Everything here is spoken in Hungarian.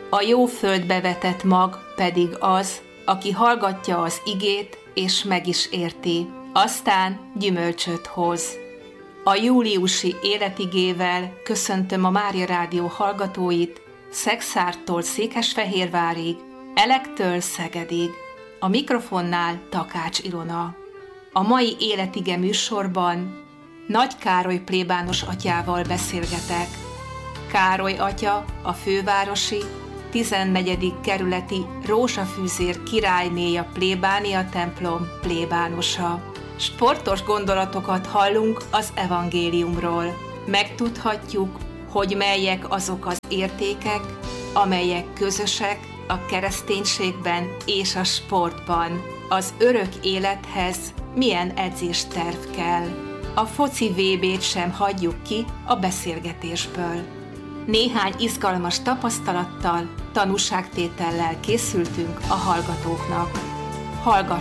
A jó földbe vetett mag pedig az, aki hallgatja az igét, és meg is érti, aztán gyümölcsöt hoz. A júliusi életigével köszöntöm a Mária Rádió hallgatóit Szekszártól Székesfehérvárig, Elektől Szegedig. A mikrofonnál Takács Ilona. A mai életige műsorban Nagy Károly plébános atyával beszélgetek. Károly atya a fővárosi 14. kerületi Rózsafűzér királynéja plébánia templom plébánosa. Sportos gondolatokat hallunk az evangéliumról. Megtudhatjuk, hogy melyek azok az értékek, amelyek közösek a kereszténységben és a sportban. Az örök élethez milyen edzésterv kell. A foci VB-t sem hagyjuk ki a beszélgetésből. Néhány izgalmas tapasztalattal, tanúságtétellel készültünk a hallgatóknak. Hallgass